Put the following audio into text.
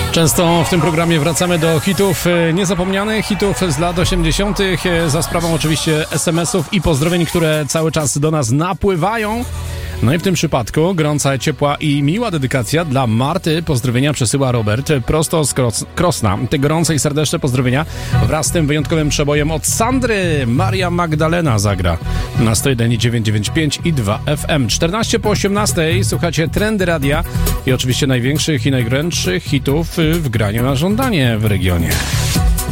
Często w tym programie wracamy do hitów niezapomnianych, hitów z lat 80. za sprawą oczywiście SMS-ów i pozdrowień, które cały czas do nas napływają. No i w tym przypadku gorąca, ciepła i miła dedykacja dla Marty. Pozdrowienia przesyła Robert prosto z Krosna. Te gorące i serdeczne pozdrowienia wraz z tym wyjątkowym przebojem od Sandry. Maria Magdalena zagra na 101,995 i 2 FM. 14 po 18 słuchacie Trendy Radia i oczywiście największych i najgrętszych hitów w graniu na żądanie w regionie.